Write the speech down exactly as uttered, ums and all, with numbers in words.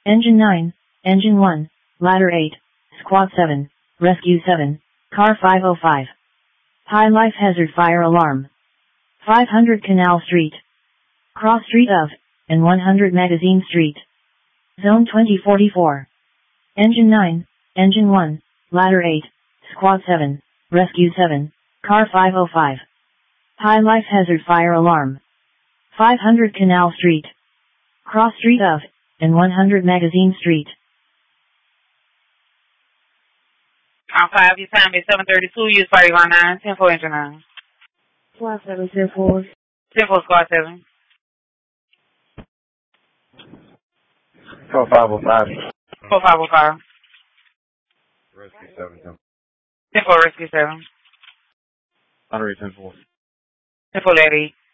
Engine nine, Engine one, Ladder eight, Squad seven, Rescue seven, Car five oh five. High life hazard fire alarm. five hundred Canal Street. Cross Street of, and one hundred Magazine Street. Zone twenty forty-four. Engine nine, Engine one, Ladder eight, Squad seven, Rescue seven, Car five oh five. High life hazard fire alarm. five hundred Canal Street. Cross Street of, and one hundred Magazine Street. On five, your time is seven thirty-two, use party line nine, ten four engine nine. Squad seven, ten four. ten four squad seven. four five oh five. four five oh five. Rescue seven. ten four rescue seven. Lottery ten four. ten four lady.